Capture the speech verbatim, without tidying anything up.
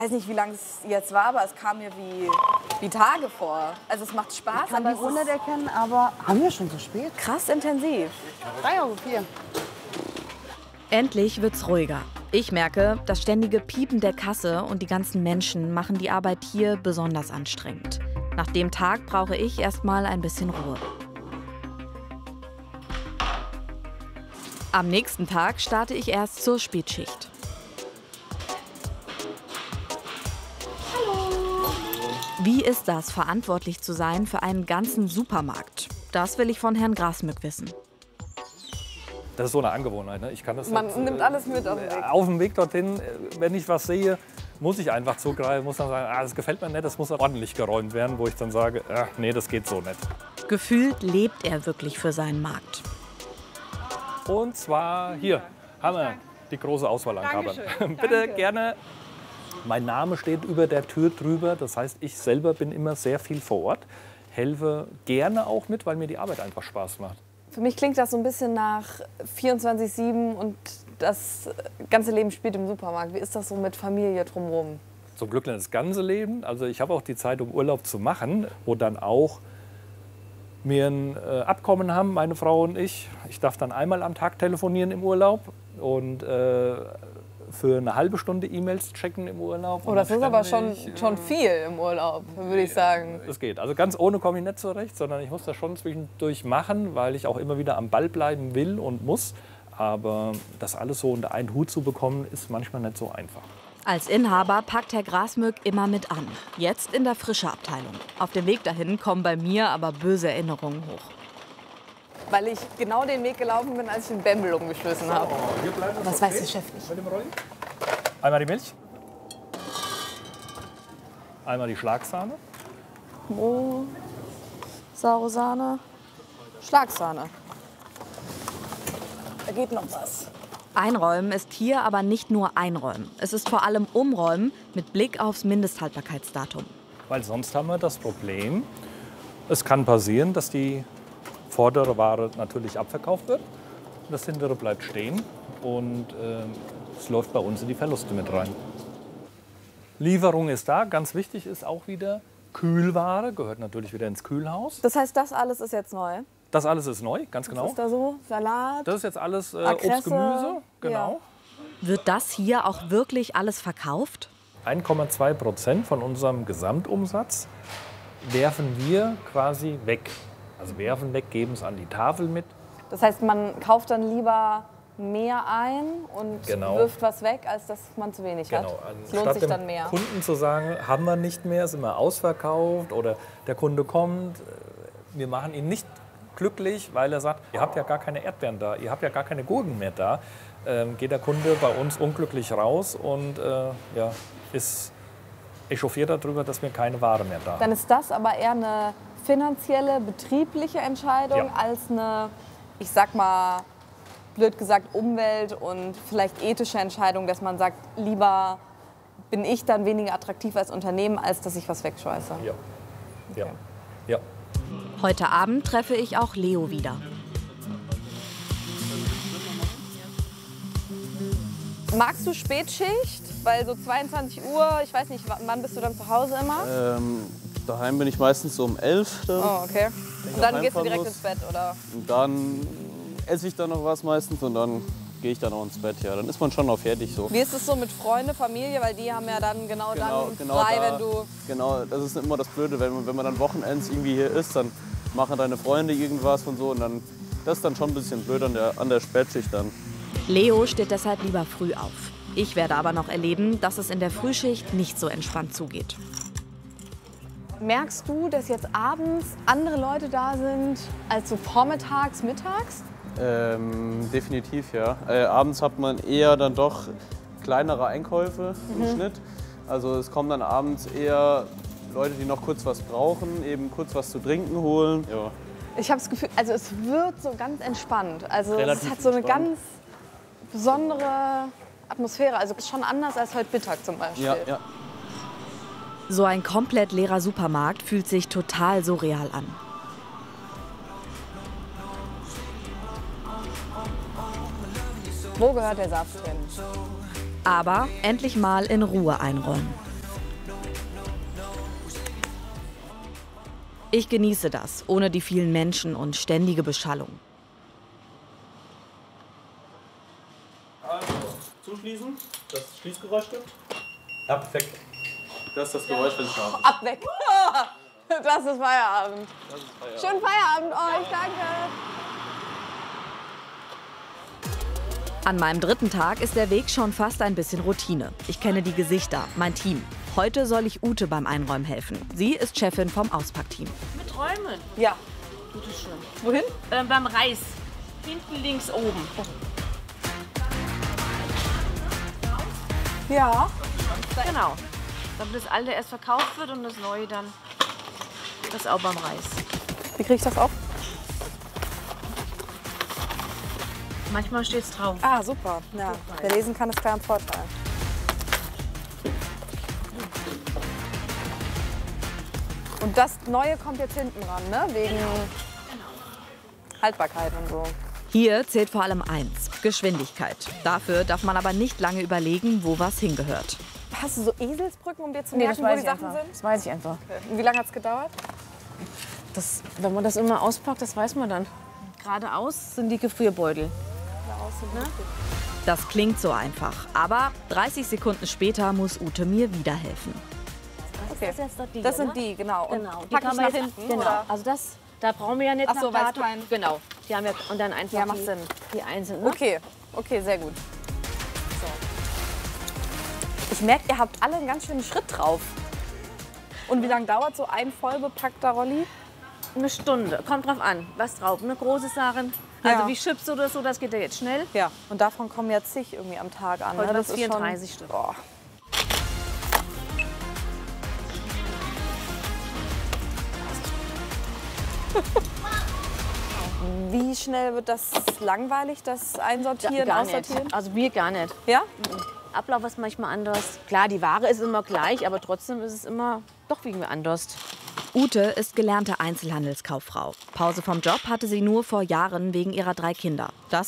Ich weiß nicht, wie lange es jetzt war, aber es kam mir wie, wie Tage vor. Also es macht Spaß. Ich kann aber die Runde erkennen, aber haben wir schon so spät? Krass intensiv. drei Euro vier. Endlich wird's ruhiger. Ich merke, das ständige Piepen der Kasse und die ganzen Menschen machen die Arbeit hier besonders anstrengend. Nach dem Tag brauche ich erstmal ein bisschen Ruhe. Am nächsten Tag starte ich erst zur Spätschicht. Wie ist das, verantwortlich zu sein für einen ganzen Supermarkt? Das will ich von Herrn Grasmück wissen. Das ist so eine Angewohnheit. Ne? Ich kann das Man nicht, nimmt alles mit auf den Weg. Auf dem Weg dorthin, wenn ich was sehe, muss ich einfach zugreifen, muss dann sagen, ah, das gefällt mir nicht, das muss ordentlich geräumt werden, wo ich dann sage, ah, nee, das geht so nicht. Gefühlt lebt er wirklich für seinen Markt. Und zwar hier haben wir die große Auswahl an Kapern. Bitte Danke. gerne. Mein Name steht über der Tür drüber, das heißt, ich selber bin immer sehr viel vor Ort, helfe gerne auch mit, weil mir die Arbeit einfach Spaß macht. Für mich klingt das so ein bisschen nach vierundzwanzig sieben und das ganze Leben spielt im Supermarkt. Wie ist das so mit Familie drumherum? Zum Glück nicht das ganze Leben. Also ich habe auch die Zeit, um Urlaub zu machen, wo dann auch wir ein äh, Abkommen haben, meine Frau und ich. Ich darf dann einmal am Tag telefonieren im Urlaub und äh, für eine halbe Stunde E-Mails checken im Urlaub. Oh, das ist aber schon, schon viel im Urlaub, würde ich sagen. Es geht. Also ganz ohne komme ich nicht zurecht, sondern ich muss das schon zwischendurch machen, weil ich auch immer wieder am Ball bleiben will und muss. Aber das alles so unter einen Hut zu bekommen, ist manchmal nicht so einfach. Als Inhaber packt Herr Grasmück immer mit an. Jetzt in der Frische-Abteilung. Auf dem Weg dahin kommen bei mir aber böse Erinnerungen hoch. Weil ich genau den Weg gelaufen bin, als ich den Bämbel umgeschmissen habe. Das weiß der Chef nicht. Einmal die Milch. Einmal die Schlagsahne. Oh, saure Sahne, Schlagsahne. Da geht noch was. Einräumen ist hier aber nicht nur Einräumen. Es ist vor allem Umräumen mit Blick aufs Mindesthaltbarkeitsdatum. Weil sonst haben wir das Problem, es kann passieren, dass die vordere Ware natürlich abverkauft wird. Das hintere bleibt stehen und äh, es läuft bei uns in die Verluste mit rein. Lieferung ist da. Ganz wichtig ist auch wieder Kühlware, gehört natürlich wieder ins Kühlhaus. Das heißt, das alles ist jetzt neu? Das alles ist neu, ganz Was genau. ist da so? Salat? Das ist jetzt alles äh, Akresse, Obst, Gemüse, genau. Wird das hier auch wirklich alles verkauft? eins Komma zwei Prozent von unserem Gesamtumsatz werfen wir quasi weg. Also werfen weg, geben es an die Tafel mit. Das heißt, man kauft dann lieber mehr ein und Genau. wirft was weg, als dass man zu wenig Genau. hat. Es lohnt sich dann mehr. Dem Kunden zu sagen, haben wir nicht mehr, ist immer ausverkauft oder der Kunde kommt, wir machen ihn nicht glücklich, weil er sagt, ihr habt ja gar keine Erdbeeren da, ihr habt ja gar keine Gurken mehr da, ähm, geht der Kunde bei uns unglücklich raus und äh, ja, ist echauffiert darüber, dass wir keine Ware mehr da haben. Dann ist das aber eher eine finanzielle, betriebliche Entscheidung Ja. als eine, ich sag mal, blöd gesagt, Umwelt- und vielleicht ethische Entscheidung, dass man sagt, lieber bin ich dann weniger attraktiv als Unternehmen, als dass ich was wegschmeiße. Ja. Ja. Ja. Heute Abend treffe ich auch Leo wieder. Magst du Spätschicht? Weil so zweiundzwanzig Uhr, ich weiß nicht, wann bist du dann zu Hause immer? Ähm, daheim bin ich meistens so um elf. Dann, Oh, okay. ich Und dann auch gehst du direkt heimfahren ins Bett, oder? Und dann esse ich dann noch was meistens und dann gehe ich dann auch ins Bett. Ja, dann ist man schon noch fertig so. Wie ist es so mit Freunde, Familie? Weil die haben ja dann genau, Genau, dann genau frei, da, wenn du... Genau, das ist immer das Blöde, wenn man, wenn man dann Wochenends irgendwie hier ist, dann machen deine Freunde irgendwas und so und dann, das ist dann schon ein bisschen blöd an der, an der Spätschicht dann. Leo steht deshalb lieber früh auf. Ich werde aber noch erleben, dass es in der Frühschicht nicht so entspannt zugeht. Merkst du, dass jetzt abends andere Leute da sind als so vormittags, mittags? Ähm, definitiv, ja. Äh, abends hat man eher dann doch kleinere Einkäufe im Schnitt. Also es kommen dann abends eher Leute, die noch kurz was brauchen, eben kurz was zu trinken holen. Ja. Ich habe das Gefühl, also es wird so ganz entspannt. Also Relativ es hat so eine entspannt. ganz besondere Atmosphäre. Also es ist schon anders als heute Mittag zum Beispiel. Ja, ja. So ein komplett leerer Supermarkt fühlt sich total surreal an. Wo gehört der Saft hin? Aber endlich mal in Ruhe einräumen. Ich genieße das, ohne die vielen Menschen und ständige Beschallung. Also, zuschließen, das Schließgeräusch stimmt. Ja, perfekt. Das ist das Geräusch, wenn es scharf ist. Ab, weg. Das ist Feierabend. Das ist Feierabend. Schönen Feierabend euch, danke. An meinem dritten Tag ist der Weg schon fast ein bisschen Routine. Ich kenne die Gesichter, mein Team. Heute soll ich Ute beim Einräumen helfen. Sie ist Chefin vom Auspackteam. Mit Räumen. Ja. Bitteschön. Wohin? Ähm, beim Reis. Hinten links oben. Ja. Genau. Damit das alte erst verkauft wird und das neue dann. Das auch beim Reis. Wie kriege ich das auf? Manchmal steht es drauf. Ah, super. Ja. Wer lesen kann, ist klar ein Vorteil. Und das Neue kommt jetzt hinten ran, ne? Wegen Haltbarkeit und so. Hier zählt vor allem eins, Geschwindigkeit. Dafür darf man aber nicht lange überlegen, wo was hingehört. Hast du so Eselsbrücken, um dir zu Nee, merken, das wo weiß die ich Sachen einfach. sind? Das weiß ich einfach. Und wie lange hat es gedauert? Das, wenn man das immer auspackt, das weiß man dann. Geradeaus sind die Gefrierbeutel. Das klingt so einfach, aber dreißig Sekunden später muss Ute mir wieder helfen. Okay. Das, ist jetzt doch die, Das sind oder? die, genau. Und Genau. Die pack kann ich man nach jetzt- hinten, Genau. oder? Also das, da brauchen wir ja nicht Ach so, nach weil es Datum. kein- Genau. Die haben ja und dann einfach Ja, macht die, Sinn. die einzelnen. Ne? Okay, okay, sehr gut. So. Ich merke, ihr habt alle einen ganz schönen Schritt drauf. Und wie lange dauert so ein voll bepackter Rolli? Eine Stunde. Kommt drauf an, was drauf. Eine große Sachen. Ja. Also wie Chips oder so, das geht ja jetzt schnell. Ja. Und davon kommen ja zig irgendwie am Tag an. Heute ne? waren's ist schon- vierunddreißig Stück. Boah. Wie schnell wird das langweilig, das Einsortieren, gar Aussortieren? nicht. Also wir gar nicht. Ja? Ablauf ist manchmal anders. Klar, die Ware ist immer gleich, aber trotzdem ist es immer doch irgendwie anders. Ute ist gelernte Einzelhandelskauffrau. Pause vom Job hatte sie nur vor Jahren wegen ihrer drei Kinder. Das